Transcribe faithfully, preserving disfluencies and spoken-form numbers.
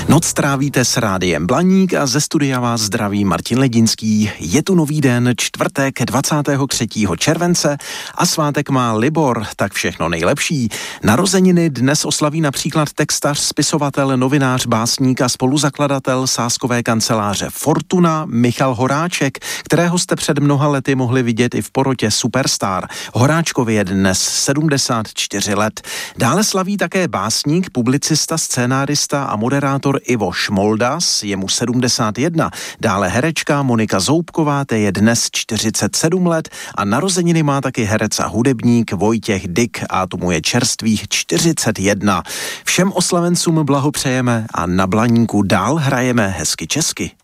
Noc trávíte s Rádiem Blaník a ze studia vás zdraví Martin Ledinský. Je tu nový den, čtvrtek dvacátého třetího července a svátek má Libor, tak všechno nejlepší. Narozeniny dnes oslaví například textař, spisovatel, novinář, básník a spoluzakladatel sáskové kanceláře Fortuna Michal Horáček, kterého jste před mnoha lety mohli vidět i v porotě Superstar. Horáčkovi je dnes sedmdesát čtyři let. Dále slaví také básník, publicista, scénárista a moderátor Ivo Šmoldas, je mu sedmdesát jedna. Dále herečka Monika Zoubková, té je dnes čtyřicet sedm let a narozeniny má taky herec a hudebník Vojtěch Dyk a tomu je čerstvých čtyřicet jedna. Všem oslavencům blahopřejeme a na Blaníku dál hrajeme hezky česky.